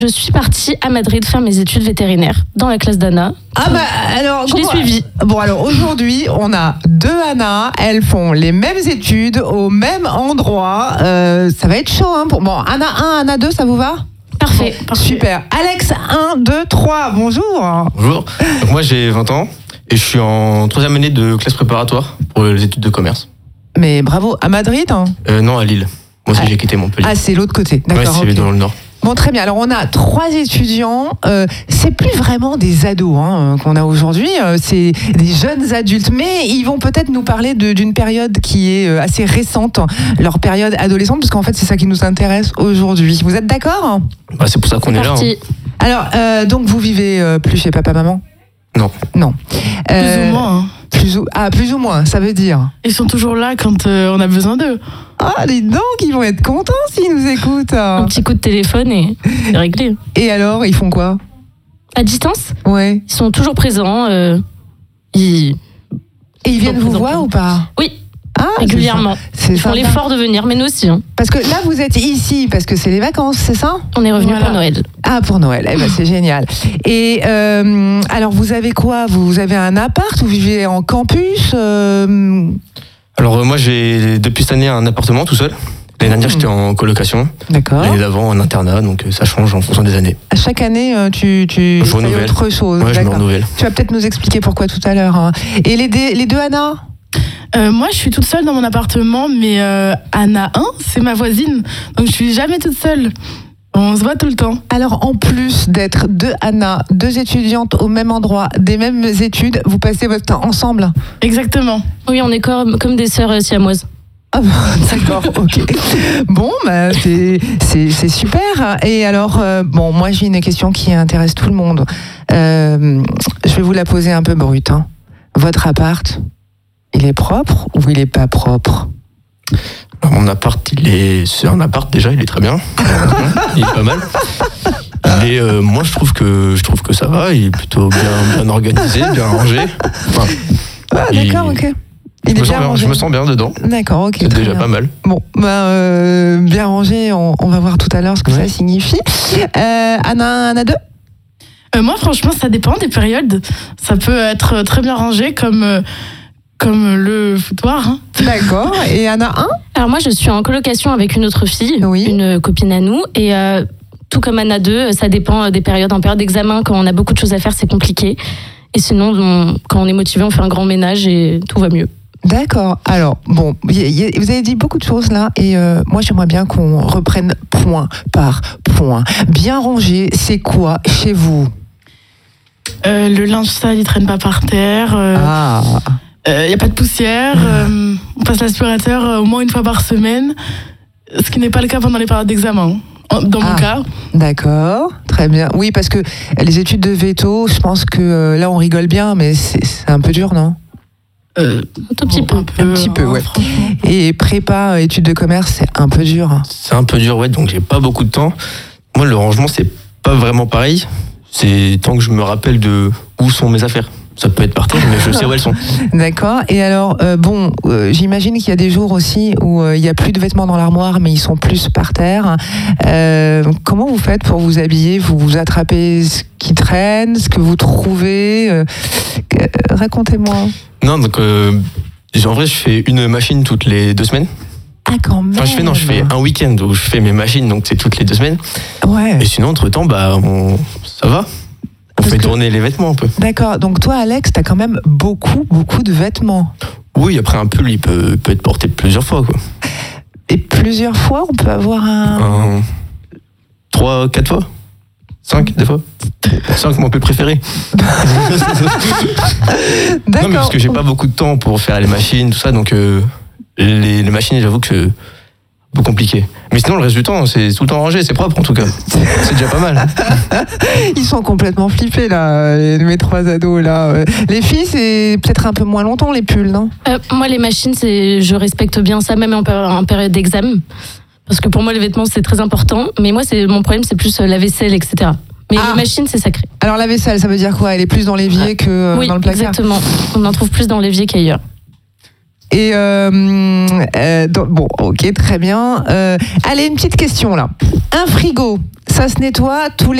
Je suis partie à Madrid faire mes études vétérinaires dans la classe d'Anna. Ah bah alors je l'ai suivi. Bon alors aujourd'hui on a 2 Anna, elles font les mêmes études au même endroit. Ça va être chaud hein. Bon Anna 1, Anna 2, ça vous va ? Parfait. Super. Alex 1, 2, 3, bonjour. Bonjour, donc moi j'ai 20 ans et je suis en 3e année de classe préparatoire pour les études de commerce. Mais bravo, à Madrid hein ? Non, à Lille. Moi aussi j'ai quitté Montpellier. Ah c'est l'autre côté, d'accord. Ouais, c'est okay. dans le nord. Bon, très bien. Alors, on a 3 étudiants. C'est plus vraiment des ados qu'on a aujourd'hui. C'est des jeunes adultes. Mais ils vont peut-être nous parler d'une période qui est assez récente, leur période adolescente, parce qu'en fait, c'est ça qui nous intéresse aujourd'hui. Vous êtes d'accord ? Bah, c'est pour ça qu'on est là. Hein. Alors, donc, vous vivez plus chez papa-maman ? Non. Non. Plus ou moins. Hein. Plus ou moins, ça veut dire ? Ils sont toujours là quand on a besoin d'eux. Ah, dis donc, ils vont être contents s'ils nous écoutent. Un petit coup de téléphone et c'est réglé. Et alors, ils font quoi ? À distance ? Ouais. Ils sont toujours présents. Et ils viennent vous voir ou pas ? Oui. Ah, régulièrement. Ils font l'effort de venir, mais nous aussi. Hein. Parce que là, vous êtes ici parce que c'est les vacances, c'est ça ? On est revenu pour Noël. Ah, pour Noël, eh ben, c'est génial. Et alors, vous avez quoi ? Vous avez un appart ? Vous vivez en campus ? Alors moi j'ai depuis cette année un appartement tout seul. L'année dernière j'étais en colocation. D'accord. L'année d'avant en internat, donc ça change en fonction des années. À chaque année, tu fais autre chose. Ouais, je me renouvelle. Tu vas peut-être nous expliquer pourquoi tout à l'heure. Hein. Et les 2 Anna ? Moi, je suis toute seule dans mon appartement, mais Anna 1, c'est ma voisine. Donc, je suis jamais toute seule. On se voit tout le temps. Alors, en plus d'être 2 Anna, 2 étudiantes au même endroit, des mêmes études, vous passez votre temps ensemble ? Exactement. Oui, on est comme des sœurs siamoises. Ah bon, d'accord, ok. Bon, bah, c'est super. Et alors, bon, moi j'ai une question qui intéresse tout le monde. Je vais vous la poser un peu brute. Hein. Votre appart, il est propre ou il est pas propre ? Alors, mon appart, c'est un appart déjà, il est très bien. Il est pas mal. Mais moi je trouve que ça va, il est plutôt bien organisé, bien rangé. Enfin, d'accord, ok. Je me sens bien dedans. D'accord, ok. C'est déjà pas mal. Bon, bien rangé, on va voir tout à l'heure ce que ça signifie. Anna 2 ? Moi, franchement, ça dépend des périodes. Ça peut être très bien rangé comme le foutoir. Hein. D'accord. Et Anna 1 ? Alors moi, je suis en colocation avec une autre fille, oui. Une copine à nous. Et tout comme Anna 2, ça dépend des périodes. En période d'examen, quand on a beaucoup de choses à faire, c'est compliqué. Et sinon, quand on est motivé, on fait un grand ménage et tout va mieux. D'accord. Alors, bon, vous avez dit beaucoup de choses là, et moi j'aimerais bien qu'on reprenne point par point. Bien rangé, c'est quoi chez vous ? Le linge sale, il traîne pas par terre. Y a pas de poussière. On passe l'aspirateur au moins une fois par semaine, ce qui n'est pas le cas pendant les périodes d'examen. Dans mon cas. D'accord, très bien. Oui, parce que les études de veto, je pense que là on rigole bien, mais c'est un peu dur, non ? Un tout petit peu. Un petit peu, ouais. Et prépa, études de commerce, c'est un peu dur. C'est un peu dur, ouais, donc j'ai pas beaucoup de temps. Moi, le rangement, c'est pas vraiment pareil. C'est tant que je me rappelle de où sont mes affaires. Ça peut être par terre, mais je sais où elles sont. D'accord. Et alors, j'imagine qu'il y a des jours aussi où il n'y a plus de vêtements dans l'armoire, mais ils sont plus par terre. Comment vous faites pour vous habiller ? Vous attrapez ce qui traîne, ce que vous trouvez Racontez-moi. Non, donc en vrai, je fais une machine toutes les 2 semaines. Ah, quand même. Enfin, je fais un week-end où je fais mes machines, donc c'est toutes les 2 semaines. Ouais. Et sinon, entre-temps, ça va. On fait tourner les vêtements un peu. D'accord. Donc toi, Alex, t'as quand même beaucoup de vêtements. Oui, après un pull, il peut être porté plusieurs fois, quoi. Et plusieurs fois, on peut avoir 3, 4 fois 5 des fois 5, mon pull préféré. D'accord. Non, mais parce que j'ai pas beaucoup de temps pour faire les machines, tout ça, donc les machines, j'avoue que c'est un peu compliqué. Mais sinon, le reste du temps, c'est tout le temps rangé, c'est propre en tout cas. C'est déjà pas mal. Ils sont complètement flippés, là, mes 3 ados, là. Les filles, c'est peut-être un peu moins longtemps, les pulls, non ? Moi, les machines, je respecte bien ça, même en période d'examen. Parce que pour moi, les vêtements, c'est très important. Mais moi, mon problème, c'est plus la vaisselle, etc. Mais les machines, c'est sacré. Alors, la vaisselle, ça veut dire quoi ? Elle est plus dans l'évier que dans le placard ? Exactement. On en trouve plus dans l'évier qu'ailleurs. Et bon, ok, très bien. Allez, une petite question là. Un frigo, ça se nettoie tous les